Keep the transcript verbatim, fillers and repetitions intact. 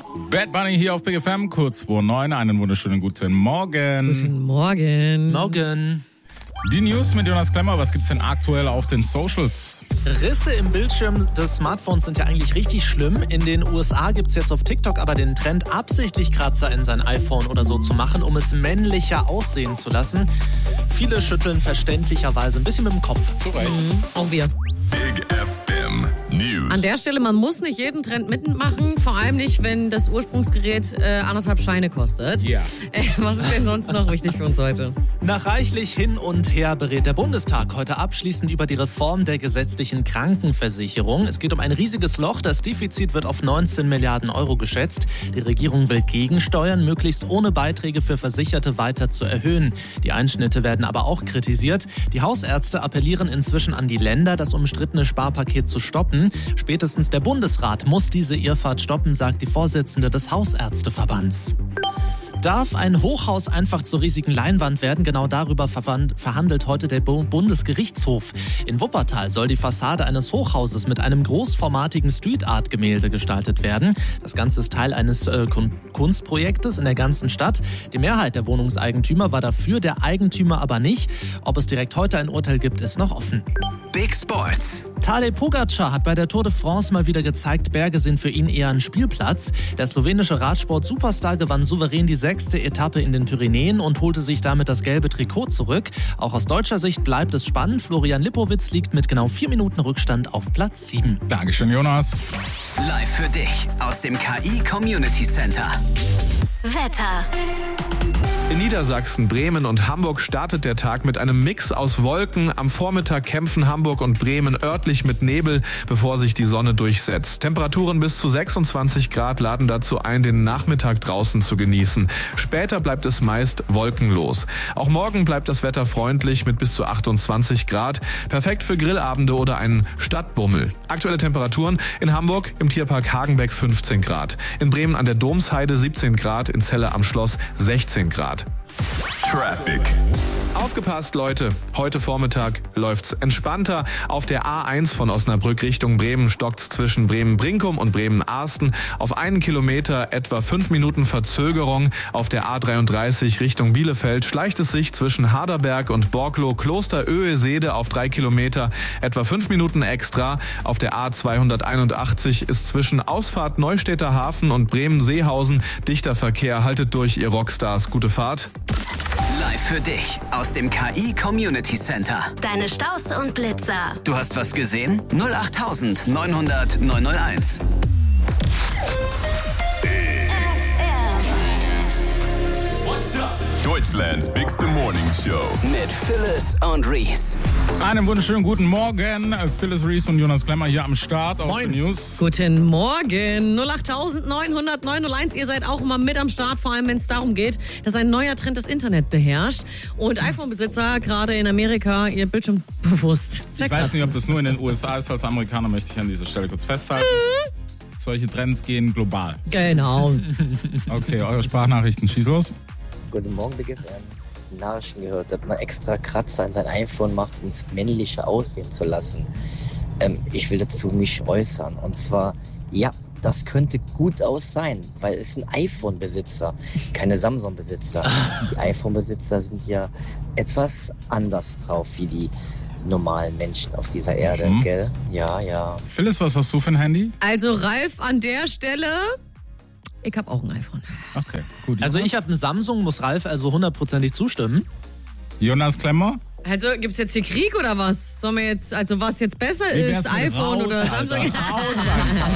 Bad Bunny hier auf Big F M, kurz vor neun. Einen wunderschönen guten Morgen. Guten Morgen. Morgen. Die News mit Jonas Klemmer. Was gibt's denn aktuell auf den Socials? Risse im Bildschirm des Smartphones sind ja eigentlich richtig schlimm. In den U S A gibt's jetzt auf TikTok aber den Trend, absichtlich Kratzer in sein iPhone oder so zu machen, um es männlicher aussehen zu lassen. Viele schütteln verständlicherweise ein bisschen mit dem Kopf. Zu Recht. Mhm, auch wir. Big F M News. An der Stelle, man muss nicht jeden Trend mitmachen, vor allem nicht, wenn das Ursprungsgerät äh, anderthalb Scheine kostet. Ja. Äh, was ist denn sonst noch wichtig für uns heute? Nach reichlich hin und her berät der Bundestag heute abschließend über die Reform der gesetzlichen Krankenversicherung. Es geht um ein riesiges Loch. Das Defizit wird auf neunzehn Milliarden Euro geschätzt. Die Regierung will gegensteuern, möglichst ohne Beiträge für Versicherte weiter zu erhöhen. Die Einschnitte werden aber auch kritisiert. Die Hausärzte appellieren inzwischen an die Länder, das umstrittene Sparpaket zu stoppen. Spätestens der Bundesrat muss diese Irrfahrt stoppen, sagt die Vorsitzende des Hausärzteverbands. Darf ein Hochhaus einfach zur riesigen Leinwand werden? Genau darüber verhandelt heute der Bundesgerichtshof. In Wuppertal soll die Fassade eines Hochhauses mit einem großformatigen Street-Art-Gemälde gestaltet werden. Das Ganze ist Teil eines äh, Kunstprojektes in der ganzen Stadt. Die Mehrheit der Wohnungseigentümer war dafür, der Eigentümer aber nicht. Ob es direkt heute ein Urteil gibt, ist noch offen. Big Sports. Tadej Pogačar hat bei der Tour de France mal wieder gezeigt, Berge sind für ihn eher ein Spielplatz. Der slowenische Radsport-Superstar gewann souverän die sechste Etappe in den Pyrenäen und holte sich damit das gelbe Trikot zurück. Auch aus deutscher Sicht bleibt es spannend. Florian Lipowitz liegt mit genau vier Minuten Rückstand auf Platz sieben. Dankeschön, Jonas. Live für dich aus dem K I Community Center. Wetter. In Niedersachsen, Bremen und Hamburg startet der Tag mit einem Mix aus Wolken. Am Vormittag kämpfen Hamburg und Bremen örtlich mit Nebel, bevor sich die Sonne durchsetzt. Temperaturen bis zu sechsundzwanzig Grad laden dazu ein, den Nachmittag draußen zu genießen. Später bleibt es meist wolkenlos. Auch morgen bleibt das Wetter freundlich mit bis zu achtundzwanzig Grad. Perfekt für Grillabende oder einen Stadtbummel. Aktuelle Temperaturen in Hamburg im Tierpark Hagenbeck fünfzehn Grad. In Bremen an der Domsheide siebzehn Grad, in Celle am Schloss sechzehn Grad. Traffic. Aufgepasst, Leute. Heute Vormittag läuft's entspannter. Auf der A eins von Osnabrück Richtung Bremen stockt's zwischen Bremen-Brinkum und Bremen-Arsten. Auf einen Kilometer etwa fünf Minuten Verzögerung. Auf der A dreiunddreißig Richtung Bielefeld schleicht es sich zwischen Harderberg und Borklo-Kloster-Oehesede auf drei Kilometer etwa fünf Minuten extra. Auf der A zweihunderteinundachtzig ist zwischen Ausfahrt Neustädter Hafen und Bremen-Seehausen dichter Verkehr. Haltet durch, ihr Rockstars. Gute Fahrt. Live für dich aus dem K I Community Center. Deine Staus und Blitzer. Du hast was gesehen? null acht neunhundert neunhunderteins. Deutschlands bigste Morning Show mit Phyllis und Reese. Einen wunderschönen guten Morgen. Phyllis, Reese und Jonas Klemmer hier am Start aus Moin. den News. Guten Morgen. null acht neunhundert neunhunderteins. Ihr seid auch immer mit am Start, vor allem wenn es darum geht, dass ein neuer Trend das Internet beherrscht. Und iPhone-Besitzer, gerade in Amerika, ihr Bildschirm bewusst Ich weiß nicht, ob das nur in den U S A ist. Als Amerikaner möchte ich an dieser Stelle kurz festhalten. Mhm. Solche Trends gehen global. Genau. Okay, eure Sprachnachrichten, schieß los. Guten Morgen, Big F M. Nachrichten gehört, dass man extra Kratzer in sein iPhone macht, um es männlicher aussehen zu lassen. Ähm, ich will dazu mich äußern. Und zwar, ja, das könnte gut aus sein, weil es ein iPhone-Besitzer, keine Samsung-Besitzer. Die iPhone-Besitzer sind ja etwas anders drauf wie die normalen Menschen auf dieser Erde, Mhm. gell? Ja, ja. Phyllis, was hast du für ein Handy? Also Ralf, an der Stelle, ich habe auch ein iPhone. Okay, gut. Also Jonas? ich habe einen Samsung, muss Ralf also hundertprozentig zustimmen. Jonas Klemmer? Also gibt's jetzt hier Krieg oder was? Sollen wir jetzt, also was jetzt besser Wie wär's ist, mit iPhone raus, oder Alter, Samsung? raus, Alter.